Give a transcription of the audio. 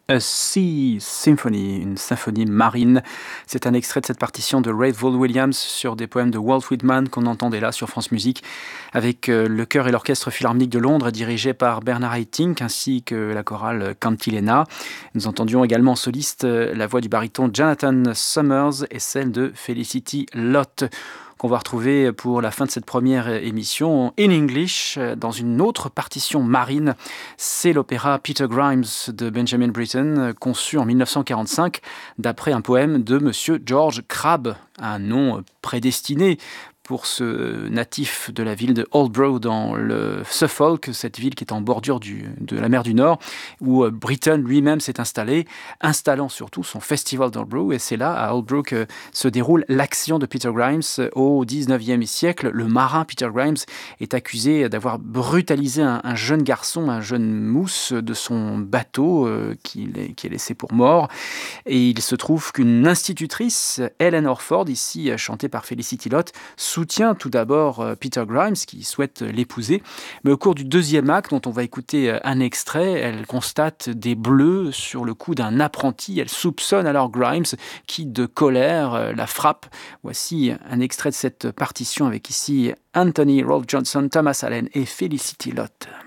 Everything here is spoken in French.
A Sea Symphony, une symphonie marine. C'est un extrait de cette partition de Rayful Williams sur des poèmes de Walt Whitman qu'on entendait là sur France Musique, avec le chœur et l'orchestre philharmonique de Londres dirigé par Bernard Haitink ainsi que la chorale Cantilena. Nous entendions également en soliste la voix du baryton Jonathan Summers et celle de Felicity Lott, qu'on va retrouver pour la fin de cette première émission in English dans une autre partition marine. C'est l'opéra Peter Grimes de Benjamin Britten, conçu en 1945 d'après un poème de Monsieur George Crabbe, un nom prédestiné pour ce natif de la ville de Aldbrough dans le Suffolk, cette ville qui est en bordure de la mer du Nord, où Britten lui-même s'est installé, installant surtout son festival d'Aldbrough. Et c'est là, à Aldbrough, que se déroule l'action de Peter Grimes. Au XIXe siècle, le marin Peter Grimes est accusé d'avoir brutalisé un jeune garçon, un jeune mousse de son bateau qui est laissé pour mort. Et il se trouve qu'une institutrice, Ellen Orford, ici chantée par Felicity Lott, soutient tout d'abord Peter Grimes, qui souhaite l'épouser. Mais au cours du deuxième acte, dont on va écouter un extrait, elle constate des bleus sur le cou d'un apprenti. Elle soupçonne alors Grimes, qui, de colère, la frappe. Voici un extrait de cette partition avec ici Anthony Rolfe Johnson, Thomas Allen et Felicity Lott.